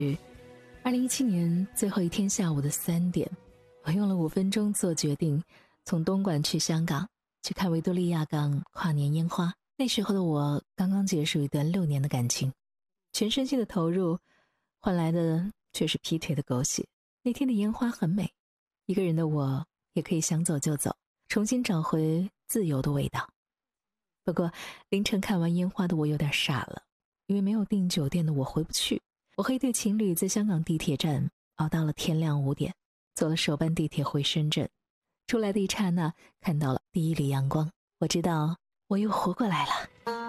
2017年最后一天下午的3点，我用了5分钟做决定，从东莞去香港，去看维多利亚港跨年烟花。那时候的我刚刚结束一段6年的感情，全身心的投入，换来的却是劈腿的狗血。那天的烟花很美，一个人的我也可以想走就走，重新找回自由的味道。不过凌晨看完烟花的我有点傻了，因为没有订酒店的我回不去。我和一对情侣在香港地铁站熬到了天亮5点，坐了首班地铁回深圳。出来的一刹那，看到了第一缕阳光，我知道我又活过来了。